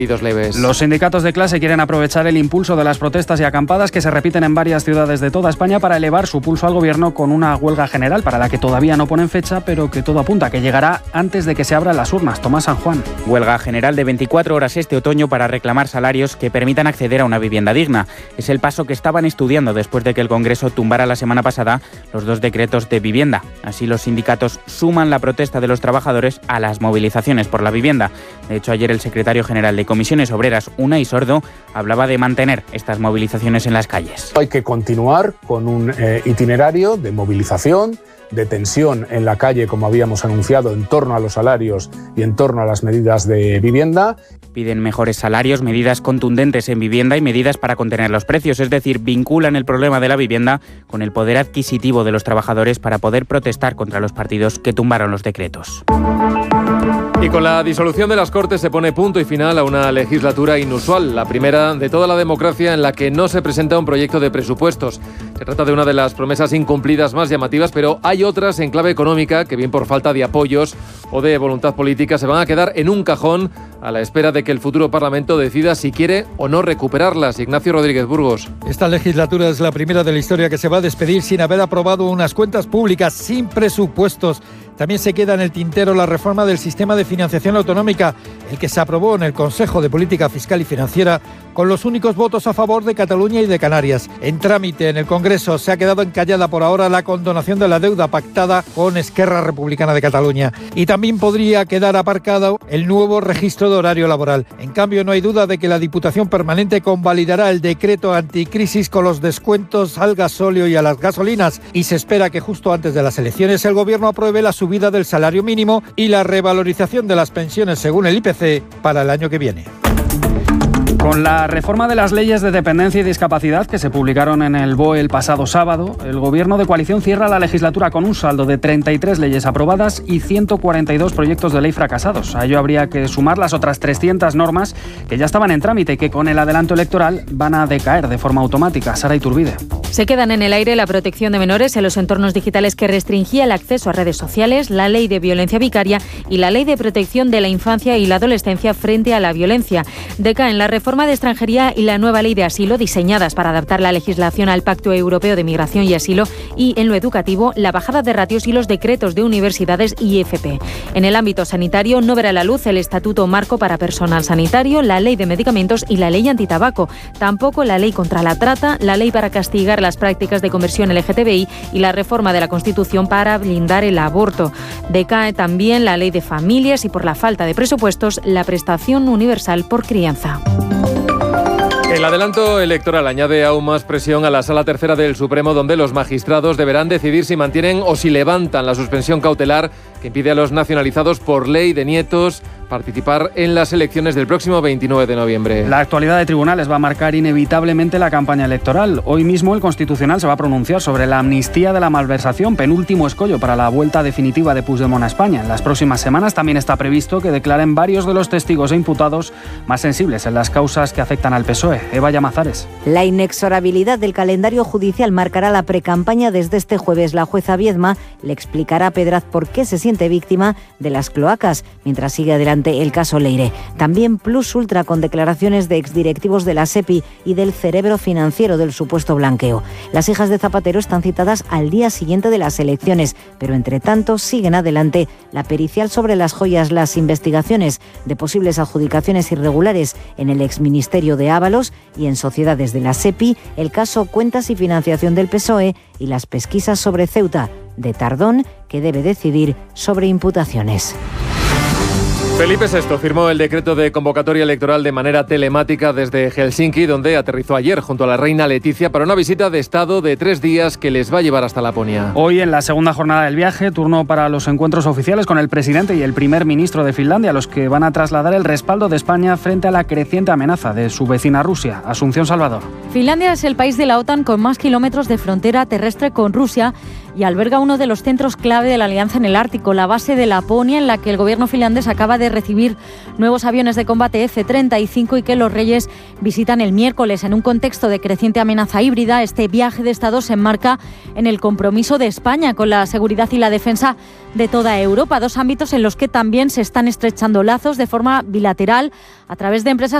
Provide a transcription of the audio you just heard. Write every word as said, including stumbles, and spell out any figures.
leves. Los sindicatos de clase quieren aprovechar el impulso de las protestas y acampadas que se repiten en varias ciudades de toda España para elevar su pulso al gobierno con una huelga general para la que todavía no ponen fecha, pero que todo apunta a que llegará antes de que se abran las urnas. Tomás San Juan. Huelga general de veinticuatro horas este otoño para reclamar salarios que permitan acceder a una vivienda digna. Es el paso que estaban estudiando después de que el Congreso tumbara la semana pasada los dos decretos de vivienda. Así los sindicatos suman la protesta de los trabajadores a las movilizaciones por la vivienda. De hecho, ayer el secretario general de Comisiones Obreras, Unai Sordo, hablaba de mantener estas movilizaciones en las calles. Hay que continuar con un eh, itinerario de movilización, de tensión en la calle, como habíamos anunciado, en torno a los salarios y en torno a las medidas de vivienda. Piden mejores salarios, medidas contundentes en vivienda y medidas para contener los precios, es decir, vinculan el problema de la vivienda con el poder adquisitivo de los trabajadores para poder protestar contra los partidos que tumbaron los decretos. Y con la disolución de las Cortes se pone punto y final a una legislatura inusual, la primera de toda la democracia en la que no se presenta un proyecto de presupuestos. Se trata de una de las promesas incumplidas más llamativas, pero hay otras en clave económica que, bien por falta de apoyos o de voluntad política, se van a quedar en un cajón a la espera de que el futuro Parlamento decida si quiere o no recuperarlas. Ignacio Rodríguez Burgos. Esta legislatura es la primera de la historia que se va a despedir sin haber aprobado unas cuentas públicas, sin presupuestos. También se queda en el tintero la reforma del sistema de financiación autonómica, el que se aprobó en el Consejo de Política Fiscal y Financiera con los únicos votos a favor de Cataluña y de Canarias. En trámite en el Congreso se ha quedado encallada por ahora la condonación de la deuda pactada con Esquerra Republicana de Cataluña. Y también podría quedar aparcado el nuevo registro de horario laboral. En cambio, no hay duda de que la Diputación Permanente convalidará el decreto anticrisis con los descuentos al gasóleo y a las gasolinas. Y se espera que justo antes de las elecciones el Gobierno apruebe la subida del salario mínimo y la revalorización de las pensiones según el I P C para el año que viene. Con la reforma de las leyes de dependencia y discapacidad que se publicaron en el B O E el pasado sábado, el Gobierno de coalición cierra la legislatura con un saldo de treinta y tres leyes aprobadas y ciento cuarenta y dos proyectos de ley fracasados. A ello habría que sumar las otras trescientas normas que ya estaban en trámite y que con el adelanto electoral van a decaer de forma automática. Sara Iturbide. Se quedan en el aire la protección de menores en los entornos digitales que restringía el acceso a redes sociales, la ley de violencia vicaria y la ley de protección de la infancia y la adolescencia frente a la violencia. Decaen la reforma de extranjería y la nueva ley de asilo, diseñadas para adaptar la legislación al Pacto Europeo de Migración y Asilo, y en lo educativo, la bajada de ratios y los decretos de universidades y F P. En el ámbito sanitario no verá la luz el Estatuto Marco para Personal Sanitario, la ley de medicamentos y la ley antitabaco. Tampoco la ley contra la trata, la ley para castigar las prácticas de conversión L G T B I y la reforma de la Constitución para blindar el aborto. Decae también la ley de familias y, por la falta de presupuestos, la prestación universal por crianza. El adelanto electoral añade aún más presión a la Sala Tercera del Supremo, donde los magistrados deberán decidir si mantienen o si levantan la suspensión cautelar que impide a los nacionalizados por ley de nietos participar en las elecciones del próximo veintinueve de noviembre. La actualidad de tribunales va a marcar inevitablemente la campaña electoral. Hoy mismo el Constitucional se va a pronunciar sobre la amnistía de la malversación, penúltimo escollo para la vuelta definitiva de Puigdemont a España. En las próximas semanas también está previsto que declaren varios de los testigos e imputados más sensibles en las causas que afectan al P S O E. Eva Llamazares. La inexorabilidad del calendario judicial marcará la precampaña desde este jueves. La jueza Viedma le explicará a Pedraz por qué se siente víctima de las cloacas, mientras sigue adelante el caso Leire. También Plus Ultra, con declaraciones de exdirectivos de la SEPI y del cerebro financiero del supuesto blanqueo. Las hijas de Zapatero están citadas al día siguiente de las elecciones, pero entre tanto siguen adelante la pericial sobre las joyas, las investigaciones de posibles adjudicaciones irregulares en el exministerio de Ábalos y en sociedades de la SEPI, el caso Cuentas y Financiación del P S O E y las pesquisas sobre Ceuta de Tardón, que debe decidir sobre imputaciones. Felipe sexto firmó el decreto de convocatoria electoral de manera telemática desde Helsinki, donde aterrizó ayer junto a la reina Leticia para una visita de Estado de tres días que les va a llevar hasta Laponia. Hoy, en la segunda jornada del viaje, turno para los encuentros oficiales con el presidente y el primer ministro de Finlandia, los que van a trasladar el respaldo de España frente a la creciente amenaza de su vecina Rusia. Asunción Salvador. Finlandia es el país de la OTAN con más kilómetros de frontera terrestre con Rusia y alberga uno de los centros clave de la alianza en el Ártico, la base de Laponia, en la que el gobierno finlandés acaba de recibir nuevos aviones de combate F treinta y cinco y que los reyes visitan el miércoles. En un contexto de creciente amenaza híbrida, este viaje de Estado se enmarca en el compromiso de España con la seguridad y la defensa de toda Europa, dos ámbitos en los que también se están estrechando lazos de forma bilateral a través de empresas